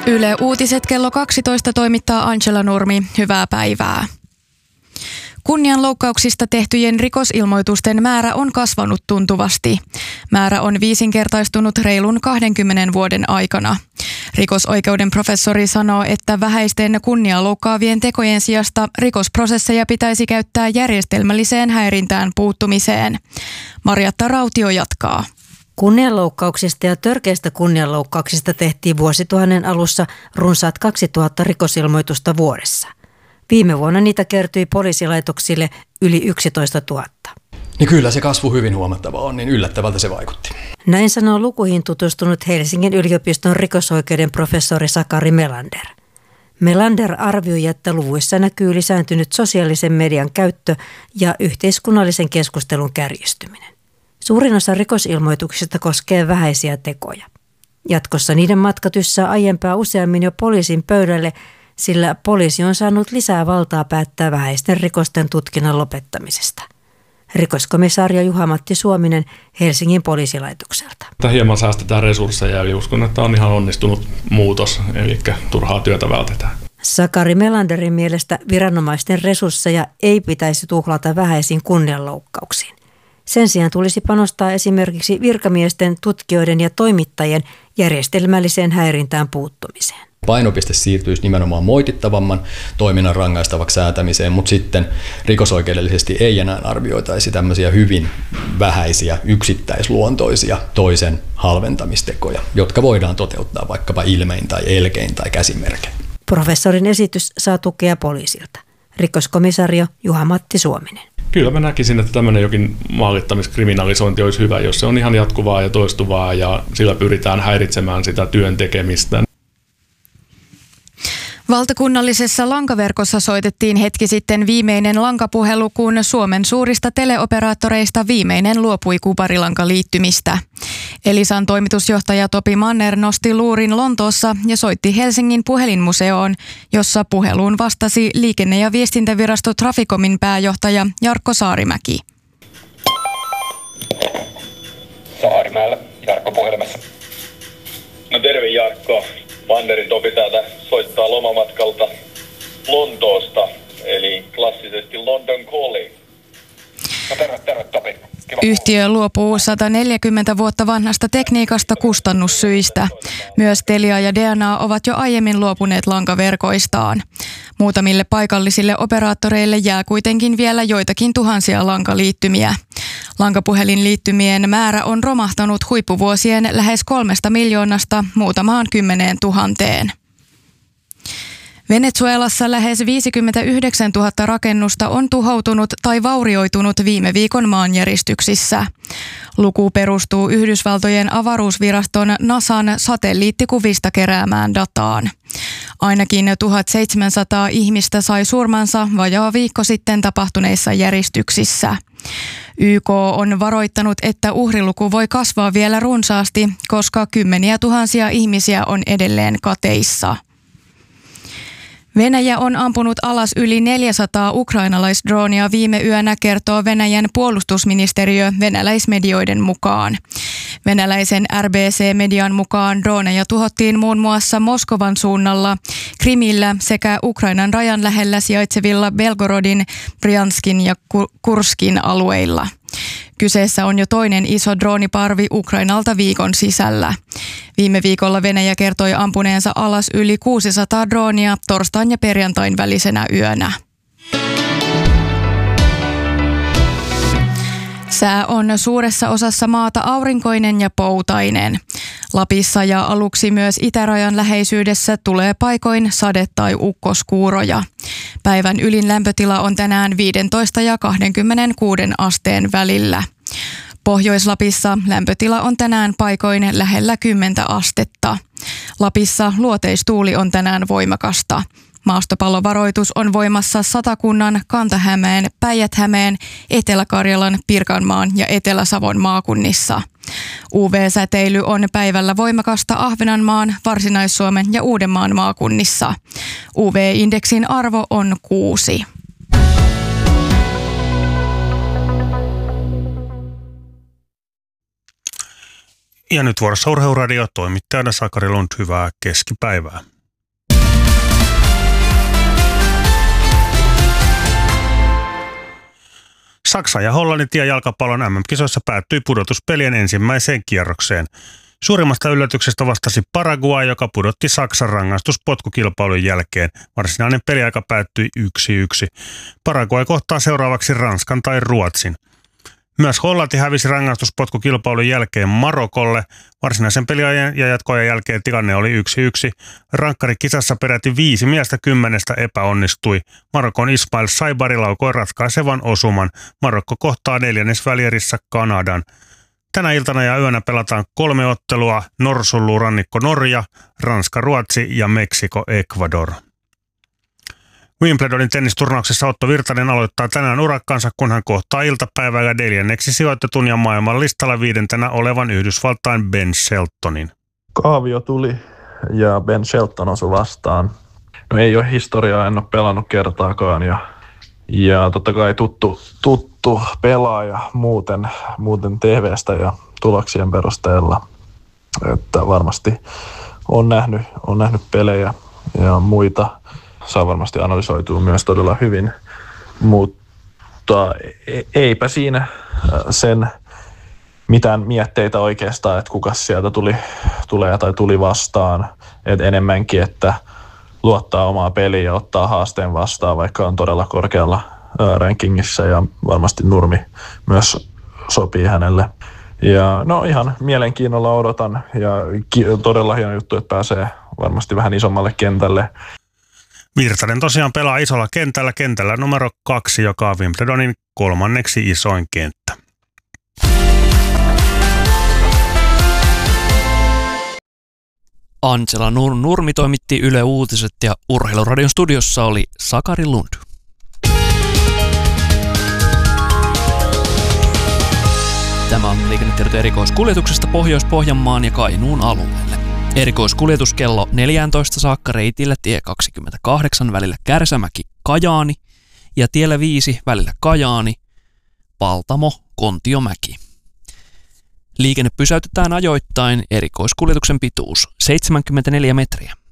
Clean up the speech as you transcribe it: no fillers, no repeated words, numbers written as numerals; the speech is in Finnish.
Yle Uutiset kello 12 toimittaa Angela Nurmi. Hyvää päivää. Kunnianloukkauksista tehtyjen rikosilmoitusten määrä on kasvanut tuntuvasti. Määrä on viisinkertaistunut reilun 20 vuoden aikana. Rikosoikeuden professori sanoo, että vähäisten kunnianloukkaavien tekojen sijasta rikosprosesseja pitäisi käyttää järjestelmälliseen häirintään puuttumiseen. Marjatta Rautio jatkaa. Kunnianloukkauksista ja törkeistä kunnianloukkauksista tehtiin vuosituhannen alussa runsaat 2000 rikosilmoitusta vuodessa. Viime vuonna niitä kertyi poliisilaitoksille yli 11 000. Niin kyllä se kasvu hyvin huomattava on, niin yllättävältä se vaikutti. Näin sanoo lukuihin tutustunut Helsingin yliopiston rikosoikeuden professori Sakari Melander. Melander arvioi, että luvuissa näkyy lisääntynyt sosiaalisen median käyttö ja yhteiskunnallisen keskustelun kärjistyminen. Suurin osa rikosilmoituksista koskee vähäisiä tekoja. Jatkossa niiden matka tyssää aiempaa useammin jo poliisin pöydälle, sillä poliisi on saanut lisää valtaa päättää vähäisten rikosten tutkinnan lopettamisesta. Rikoskomisario Juha-Matti Suominen Helsingin poliisilaitokselta. Hieman säästetään resursseja ja uskon, että on ihan onnistunut muutos, eli turhaa työtä vältetään. Sakari Melanderin mielestä viranomaisten resursseja ei pitäisi tuhlata vähäisiin kunnianloukkauksiin. Sen sijaan tulisi panostaa esimerkiksi virkamiesten, tutkijoiden ja toimittajien järjestelmälliseen häirintään puuttumiseen. Painopiste siirtyisi nimenomaan moitittavamman toiminnan rangaistavaksi säätämiseen, mutta sitten rikosoikeudellisesti ei enää arvioitaisi tämmöisiä hyvin vähäisiä, yksittäisluontoisia toisen halventamistekoja, jotka voidaan toteuttaa vaikkapa ilmein tai elkein tai käsimerkein. Professorin esitys saa tukea poliisilta. Rikoskomisario Juha-Matti Suominen. Kyllä mä näkisin, että tämmöinen jokin maalittamiskriminalisointi olisi hyvä, jos se on ihan jatkuvaa ja toistuvaa ja sillä pyritään häiritsemään sitä työn tekemistä. Valtakunnallisessa lankaverkossa soitettiin hetki sitten viimeinen lankapuhelu, kun Suomen suurista teleoperaattoreista viimeinen luopui kuparilankaliittymistä. Elisan toimitusjohtaja Topi Manner nosti luurin Lontoossa ja soitti Helsingin puhelinmuseoon, jossa puheluun vastasi liikenne- ja viestintävirasto Traficomin pääjohtaja Jarkko Saarimäki. Saarimäellä, Jarkko puhelimessa. No terve Jarkko. Mannerin Topi täältä soittaa lomamatkalta Lontoosta, eli klassisesti London Calling. No terve Topi. Kiva. Yhtiö luopuu 140 vuotta vanhasta tekniikasta kustannussyistä. Myös Telia ja DNA ovat jo aiemmin luopuneet lankaverkoistaan. Muutamille paikallisille operaattoreille jää kuitenkin vielä joitakin tuhansia lankaliittymiä. Lankapuhelinliittymien määrä on romahtanut huippuvuosien lähes 3 miljoonasta muutamaan 10 000. Venezuelassa lähes 59 000 rakennusta on tuhoutunut tai vaurioitunut viime viikon maanjäristyksissä. Luku perustuu Yhdysvaltojen avaruusviraston NASAn satelliittikuvista keräämään dataan. Ainakin 1700 ihmistä sai surmansa vajaa viikko sitten tapahtuneissa järistyksissä. YK on varoittanut, että uhriluku voi kasvaa vielä runsaasti, koska kymmeniä tuhansia ihmisiä on edelleen kateissa. Venäjä on ampunut alas yli 400 ukrainalaisdroonia viime yönä, kertoo Venäjän puolustusministeriö venäläismedioiden mukaan. Venäläisen RBC-median mukaan drooneja tuhottiin muun muassa Moskovan suunnalla, Krimillä sekä Ukrainan rajan lähellä sijaitsevilla Belgorodin, Bryanskin ja Kurskin alueilla. Kyseessä on jo toinen iso drooniparvi Ukrainalta viikon sisällä. Viime viikolla Venäjä kertoi ampuneensa alas yli 600 droonia torstain ja perjantain välisenä yönä. Sää on suuressa osassa maata aurinkoinen ja poutainen. Lapissa ja aluksi myös itärajan läheisyydessä tulee paikoin sade- tai ukkoskuuroja. Päivän ylin lämpötila on tänään 15 ja 26 asteen välillä. Pohjois-Lapissa lämpötila on tänään paikoin lähellä 10 astetta. Lapissa luoteistuuli on tänään voimakasta. Maastopallovaroitus on voimassa Satakunnan, Kanta-Hämeen, Päijät-Hämeen, Etelä-Karjalan, Pirkanmaan ja Etelä-Savon maakunnissa. UV-säteily on päivällä voimakasta Ahvenanmaan, Varsinais-Suomen ja Uudenmaan maakunnissa. UV-indeksin arvo on 6. Ja nyt vuorossa Urheiluradio, toimittajana Sakari Lund, hyvää keskipäivää. Saksan ja Hollannin jalkapallon MM-kisoissa päättyi pudotuspelien ensimmäiseen kierrokseen. Suurimmasta yllätyksestä vastasi Paraguay, joka pudotti Saksan rangaistuspotkukilpailun jälkeen. Varsinainen peliaika päättyi 1-1. Paraguay kohtaa seuraavaksi Ranskan tai Ruotsin. Myös Hollanti hävisi rangaistuspotkukilpailun jälkeen Marokolle. Varsinaisen peliajan ja jatkoajan jälkeen tilanne oli 1-1. Rankkarikisassa peräti 5 miestä 10 epäonnistui. Marokon Ismail Saibari laukoi ratkaisevan osuman. Marokko kohtaa 4. välierissä Kanadan. Tänä iltana ja yönä pelataan 3 ottelua: Norsunluurannikko Norja, Ranska Ruotsi ja Meksiko Ecuador. Wimbledonin tennisturnauksessa Otto Virtanen aloittaa tänään urakkansa, kun hän kohtaa iltapäivällä 4. sijoitetun ja maailman listalla 5. olevan Yhdysvaltain Ben Sheltonin. Kaavio tuli ja Ben Shelton osui vastaan. No ei ole historiaa, en ole pelannut kertaakaan ja totta kai tuttu pelaaja muuten TV:stä ja tuloksien perusteella. Että varmasti on nähnyt pelejä ja muita. Saa varmasti analysoitua myös todella hyvin, mutta eipä siinä sen mitään mietteitä oikeastaan, että kuka sieltä tuli vastaan. Et enemmänkin, että luottaa omaa peliä ja ottaa haasteen vastaan, vaikka on todella korkealla rankingissa ja varmasti nurmi myös sopii hänelle. Ja no ihan mielenkiinnolla odotan ja todella hieno juttu, että pääsee varmasti vähän isommalle kentälle. Virtanen tosiaan pelaa isolla kentällä numero 2, joka on Wimbledonin 3. isoin kenttä. Angela Nurmi toimitti Yle Uutiset ja Urheiluradion studiossa oli Sakari Lund. Tämä on liikennetieto erikoiskuljetuksesta Pohjois-Pohjanmaan ja Kainuun alueelle. Erikoiskuljetus kello 14 saakka reitillä tie 28 välillä Kärsämäki-Kajaani ja tiellä 5 välillä Kajaani, Paltamo-Kontiomäki. Liikenne pysäytetään ajoittain, erikoiskuljetuksen pituus 74 metriä.